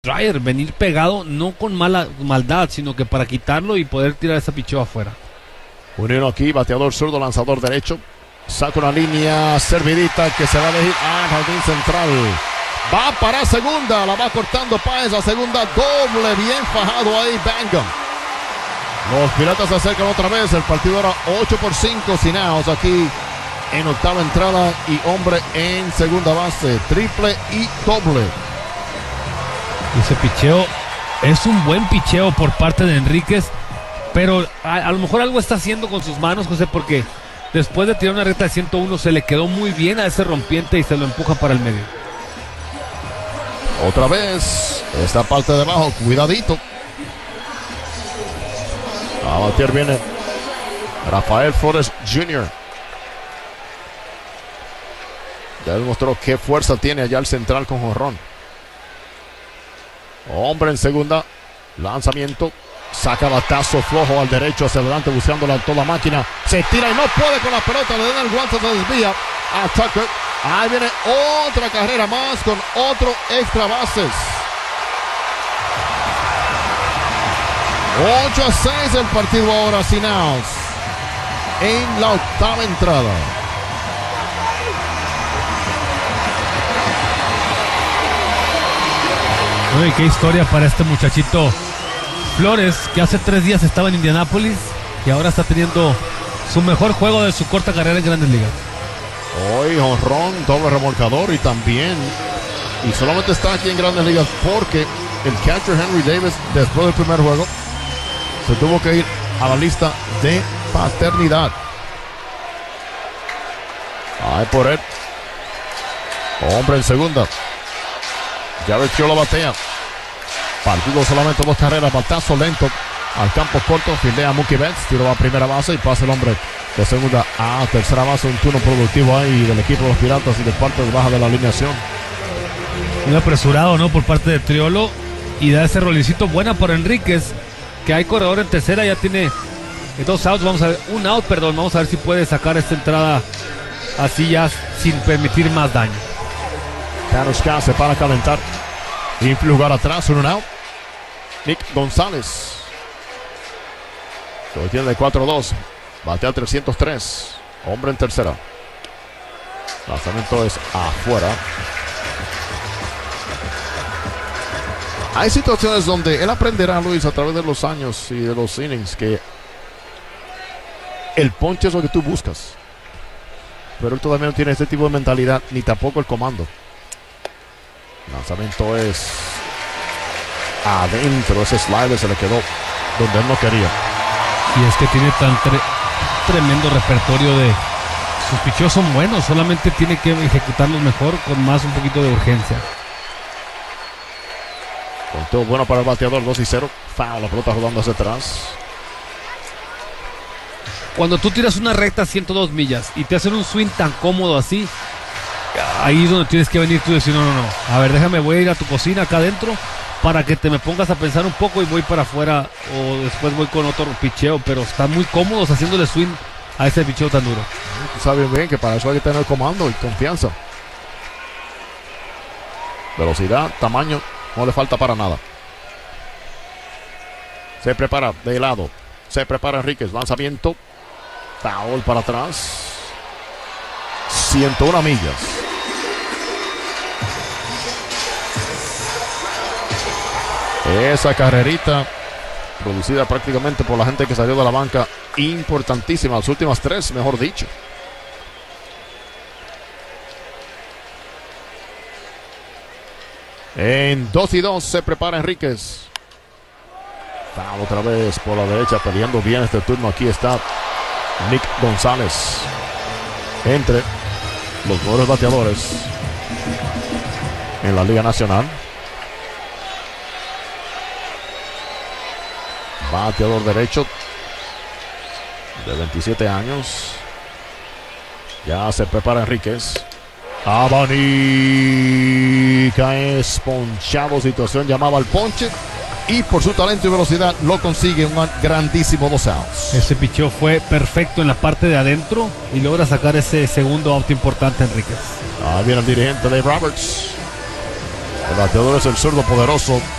Dryer, venir pegado no con maldad, sino que para quitarlo y poder tirar ese picheo afuera. Unión aquí, bateador zurdo, lanzador derecho. Saca una línea servidita que se va a elegir al jardín central. Va para segunda, la va cortando Páez a segunda, doble, bien fajado ahí Bangham. Los Piratas se acercan otra vez, el partido era 8-5 sin outs aquí en octava entrada y hombre en segunda base, triple y doble. Ese picheo es un buen picheo por parte de Enríquez, pero a lo mejor algo está haciendo con sus manos, José, porque después de tirar una recta de 101 se le quedó muy bien a ese rompiente y se lo empuja para el medio. Otra vez, esta parte de abajo, cuidadito. A batir viene Rafael Flores Jr. Ya demostró qué fuerza tiene allá el central con jonrón. Hombre en segunda, lanzamiento, saca batazo flojo al derecho hacia adelante buscando toda máquina, se tira y no puede con la pelota, le dan el guante, se desvía a Tucker. Ahí viene otra carrera más con otro extra bases. 8-6 el partido ahora sin outs en la octava entrada. Uy, qué historia para este muchachito Flores, que hace 3 días estaba en Indianápolis y ahora está teniendo su mejor juego de su corta carrera en Grandes Ligas. Hoy jonrón, doble remolcador y también, y solamente está aquí en Grandes Ligas porque el catcher Henry Davis después del primer juego se tuvo que ir a la lista de paternidad. Ahí por él. Hombre en segunda. Jared Kiola batea. Partido solamente 2 carreras. Batazo lento al campo corto. Fildea Mookie Betts. Tiro a primera base y pasa el hombre de segunda a tercera base. Un turno productivo ahí del equipo de los Piratas y de parte baja de la alineación. Muy apresurado, ¿no? Por parte de Triolo. Y da ese rolicito buena por Enríquez. Que hay corredor en tercera. Ya tiene 2 outs. Vamos a ver. Un out, perdón. Vamos a ver si puede sacar esta entrada así ya sin permitir más daño. Kanushka se para a calentar. Influ jugar atrás, un out. Nick González. Lo tiene de 4-2. Batea 303. Hombre en tercera. Lanzamiento es afuera. Hay situaciones donde él aprenderá, Luis, a través de los años y de los innings, que el ponche es lo que tú buscas. Pero él todavía no tiene este tipo de mentalidad, ni tampoco el comando. Lanzamiento es adentro, ese slider se le quedó donde él no quería. Y es que tiene tan tremendo repertorio de... Sus picheos son buenos, solamente tiene que ejecutarlos mejor con más un poquito de urgencia. Conteo bueno para el bateador, 2-0. Foul, la pelota rodando hacia atrás. Cuando tú tiras una recta a 102 millas y te hacen un swing tan cómodo así, ahí es donde tienes que venir tú y decir, no. A ver, déjame, voy a ir a tu cocina acá adentro para que te me pongas a pensar un poco y voy para afuera o después voy con otro picheo, pero están muy cómodos haciéndole swing a ese picheo tan duro. Tú sabes bien que para eso hay que tener comando y confianza. Velocidad, tamaño, no le falta para nada. Se prepara de lado. Se prepara Enríquez, lanzamiento. Foul para atrás. 101 millas. Esa carrerita producida prácticamente por la gente que salió de la banca, importantísima, las últimas 3, mejor dicho. En 2-2 se prepara Enríquez. Otra vez por la derecha, peleando bien este turno. Aquí está Nick González, entre los mejores bateadores en la Liga Nacional. Bateador derecho de 27 años. Ya se prepara Enríquez. Abanica es ponchado, situación llamaba al ponche. Y por su talento y velocidad lo consigue un grandísimo 2 outs. Ese picheo fue perfecto en la parte de adentro y logra sacar ese segundo out importante Enríquez. Ahí viene el dirigente Dave Roberts. El bateador es el zurdo poderoso